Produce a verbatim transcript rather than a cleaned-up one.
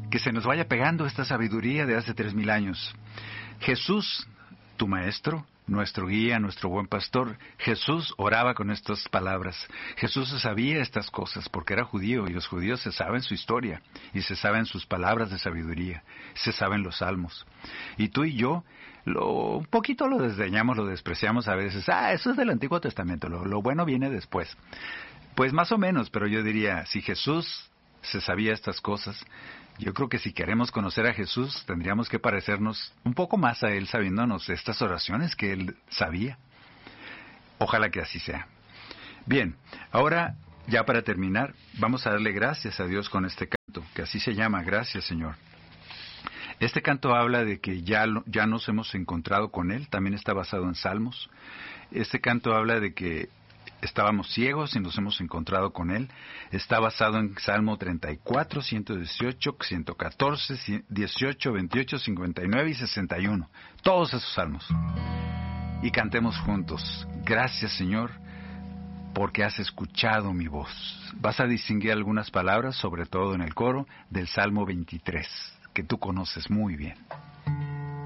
que se nos vaya pegando esta sabiduría de hace tres mil años. Jesús, tu maestro, nuestro guía, nuestro buen pastor, Jesús oraba con estas palabras. Jesús sabía estas cosas porque era judío y los judíos se saben su historia y se saben sus palabras de sabiduría, se saben los salmos. Y tú y yo, lo, un poquito lo desdeñamos, lo despreciamos a veces. Ah, eso es del Antiguo Testamento, lo, lo bueno viene después. Pues más o menos, pero yo diría, si Jesús se sabía estas cosas, yo creo que si queremos conocer a Jesús, tendríamos que parecernos un poco más a Él sabiéndonos estas oraciones que Él sabía. Ojalá que así sea. Bien, ahora, ya para terminar, vamos a darle gracias a Dios con este canto, que así se llama, Gracias Señor. Este canto habla de que ya, ya nos hemos encontrado con Él, también está basado en Salmos. Este canto habla de que estábamos ciegos y nos hemos encontrado con Él. Está basado en Salmo treinta y cuatro, ciento dieciocho, ciento catorce, dieciocho, veintiocho, cincuenta y nueve y sesenta y uno. Todos esos salmos. Y cantemos juntos. Gracias, Señor, porque has escuchado mi voz. Vas a distinguir algunas palabras, sobre todo en el coro, del Salmo veintitrés, que tú conoces muy bien.